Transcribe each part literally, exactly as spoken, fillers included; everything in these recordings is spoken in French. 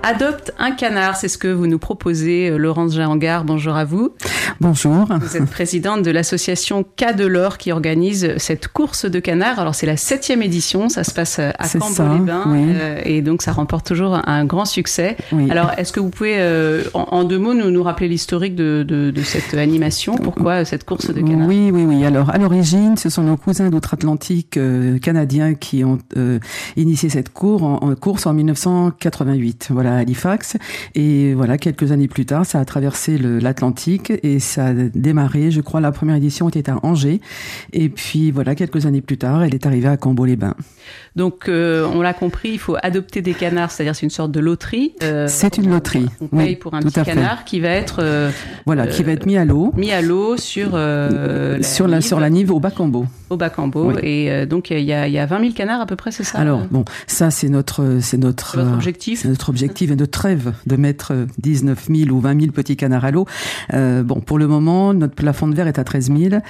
Adopte un canard, c'est ce que vous nous proposez, Laurence Jahangard. Bonjour à vous. Bonjour. Vous êtes présidente de l'association Cas de l'Or qui organise cette course de canards. Alors c'est la septième édition, ça se passe à Cambo-les-Bains, oui. euh, et donc ça remporte toujours un, un grand succès. Oui. Alors est-ce que vous pouvez euh, en, en deux mots nous, nous rappeler l'historique de, de, de cette animation? Pourquoi cette course de canards? Oui, oui, oui. Alors à l'origine, ce sont nos cousins d'outre-Atlantique euh, canadiens qui ont euh, initié cette course en, en course en dix-neuf cent quatre-vingt-huit. Voilà, à Halifax. Et voilà, quelques années plus tard, ça a traversé le, l'Atlantique et ça a démarré. Je crois la première édition était à Angers. Et puis voilà, quelques années plus tard, elle est arrivée à Cambo-les-Bains. Donc euh, on l'a compris, il faut adopter des canards, c'est-à-dire c'est une sorte de loterie. Euh, c'est une loterie. On paye oui, pour un petit canard fait. qui va être euh, voilà, qui va être mis à l'eau, mis à l'eau sur euh, la sur la nive, sur la nive au Bas-Cambo. Au Bas-Cambo. Oui. Et euh, donc il y a il y a vingt mille canards à peu près, c'est ça? Alors bon, ça c'est notre c'est notre, c'est notre objectif. C'est notre objectif et notre rêve de mettre dix-neuf mille ou vingt mille petits canards à l'eau. Euh, bon, pour le moment, notre plafond de verre est à treize mille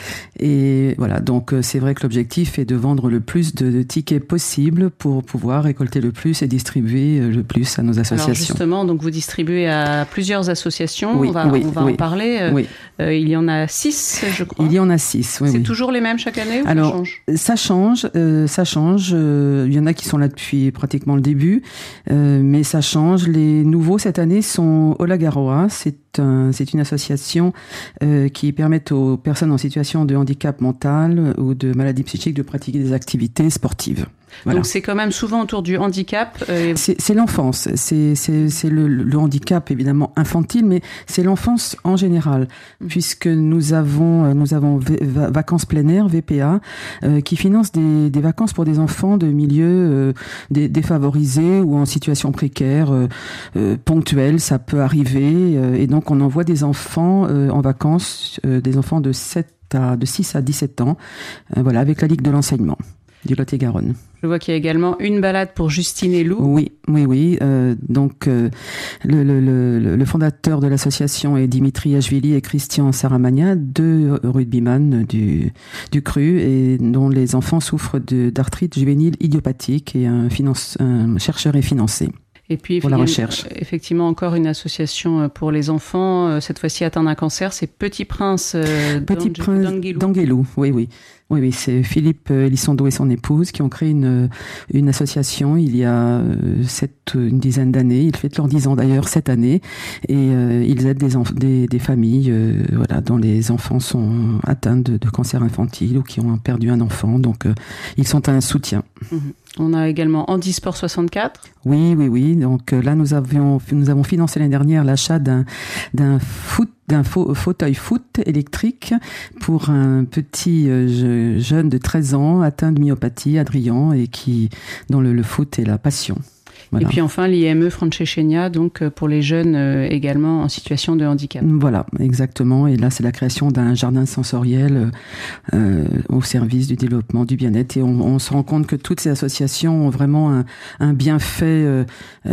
et voilà. Donc c'est vrai que l'objectif est de vendre le plus de, de tickets possible pour pouvoir récolter le plus et distribuer le plus à nos associations. Alors justement, donc vous distribuez à plusieurs associations. Oui, on va, oui, on va oui. en parler. Oui. Euh, il y en a six, je crois. Il y en a six. Oui, c'est oui. toujours les mêmes chaque année ou Alors, ça change? Ça change, euh, ça change. Euh, il y en a qui sont là depuis pratiquement le début, euh, mais ça change. Les nouveaux cette année sont Olagaroa. C'est un, c'est une association euh, qui permet aux personnes en situation de handicap mental ou de maladie psychique de pratiquer des activités sportives. Voilà. Donc c'est quand même souvent autour du handicap. Euh... C'est, c'est l'enfance, c'est, c'est, c'est le, le handicap évidemment infantile, mais c'est l'enfance en général, mmh. puisque nous avons nous avons v- vacances plein air V P A euh, qui finance des, des vacances pour des enfants de milieux euh, dé, défavorisés ou en situation précaire, euh, euh, ponctuelle, ça peut arriver, euh, et donc on envoie des enfants euh, en vacances, euh, des enfants de sept à de six à dix-sept ans, euh, voilà, avec la Ligue de l'enseignement du Lot-et-Garonne. Je vois qu'il y a également une balade pour Justine et Lou. Oui, oui, oui. Euh, donc, euh, le, le, le, le fondateur de l'association est Dimitri Ashvili et Christian Saramagna, deux rugbyman du, du cru et dont les enfants souffrent de, d'arthrite juvénile idiopathique et un, finance, un chercheur est financé. Et puis, pour la recherche. Effectivement, encore une association pour les enfants, cette fois-ci atteint d'un cancer, c'est Petit Prince euh, Petit d'Ange- Prince d'Anguilou. d'Anguilou, oui, oui. Oui, oui, c'est Philippe Elissondo et son épouse qui ont créé une, une association il y a sept, une dizaine d'années. Ils fêtent leurs dix ans d'ailleurs cette année. Et euh, ils aident des, enf- des, des familles euh, voilà, dont les enfants sont atteints de, de cancer infantile ou qui ont perdu un enfant. Donc, euh, ils sont un soutien. Mmh. On a également Handisport soixante-quatre. Oui, oui, oui. Donc là, nous avions, nous avons financé l'année dernière l'achat d'un, d'un foot, d'un fa- fauteuil foot électrique pour un petit euh, jeune de treize ans atteint de myopathie, Adrien, et qui, dont le, le foot est la passion. Voilà. Et puis enfin l'I M E Francescenia, donc pour les jeunes euh, également en situation de handicap. Voilà, exactement. Et là, c'est la création d'un jardin sensoriel euh, au service du développement du bien-être. Et on, on se rend compte que toutes ces associations ont vraiment un, un bienfait euh,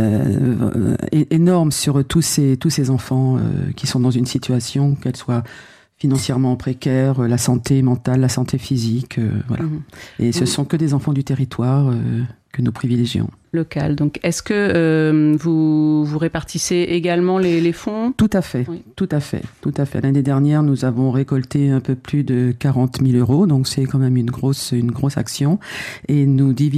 euh, énorme sur tous ces tous ces enfants euh, qui sont dans une situation, qu'elle soit financièrement précaire, la santé mentale, la santé physique, euh, voilà. Mmh. Et ce mmh. sont que des enfants du territoire euh, que nous privilégions. Local. Donc, est-ce que euh, vous vous répartissez également les, les fonds? Tout à fait, oui. tout à fait, tout à fait. L'année dernière, nous avons récolté un peu plus de quarante mille euros, donc c'est quand même une grosse une grosse action, et nous divisons